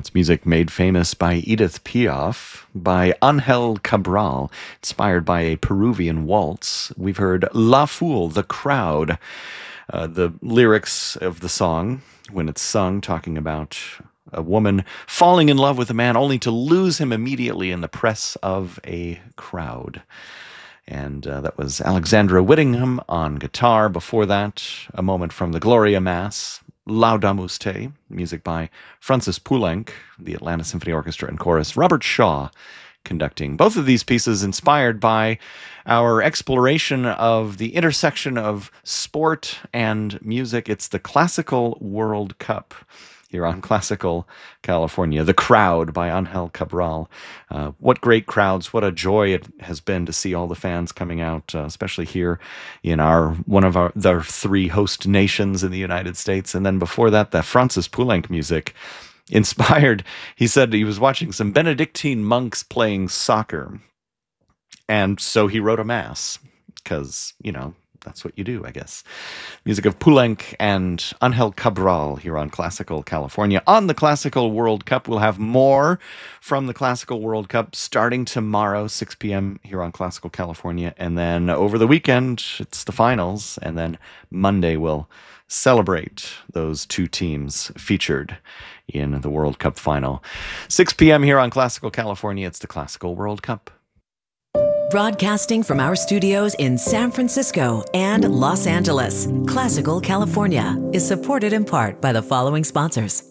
That's music made famous by Edith Piaf, by Angel Cabral, inspired by a Peruvian waltz. We've heard La Foule, The Crowd, the lyrics of the song, when it's sung, talking about a woman falling in love with a man only to lose him immediately in the press of a crowd. And that was Alexandra Whittingham on guitar. Before that, a moment from the Gloria Mass, Laudamus Te, music by Francis Poulenc, the Atlanta Symphony Orchestra and Chorus, Robert Shaw conducting. Both of these pieces inspired by our exploration of the intersection of sport and music. It's the Classical World Cup here on Classical California. The Crowd by Angel Cabral. What great crowds. What a joy it has been to see all the fans coming out, especially here in one of our three host nations in the United States. And then before that, the Francis Poulenc music inspired. He said he was watching some Benedictine monks playing soccer. And so he wrote a mass because, that's what you do, I guess. Music of Poulenc and Angel Cabral here on Classical California. On the Classical World Cup, we'll have more from the Classical World Cup starting tomorrow, 6 p.m. here on Classical California. And then over the weekend, it's the finals. And then Monday, we'll celebrate those two teams featured in the World Cup final. 6 p.m. here on Classical California, it's the Classical World Cup. Broadcasting from our studios in San Francisco and Los Angeles, Classical California is supported in part by the following sponsors.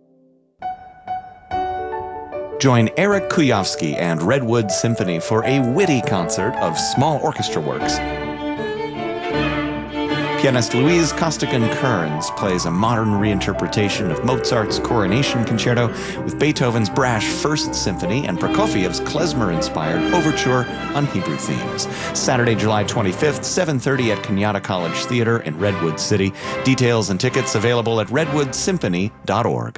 Join Eric Kuyovsky and Redwood Symphony for a witty concert of small orchestra works. Pianist Louise Costigan-Kearns plays a modern reinterpretation of Mozart's Coronation Concerto with Beethoven's brash First Symphony and Prokofiev's klezmer-inspired overture on Hebrew themes. Saturday, July 25th, 7:30 at Kenyatta College Theater in Redwood City. Details and tickets available at redwoodsymphony.org.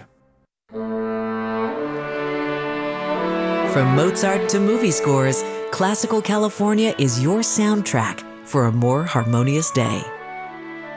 From Mozart to movie scores, Classical California is your soundtrack for a more harmonious day.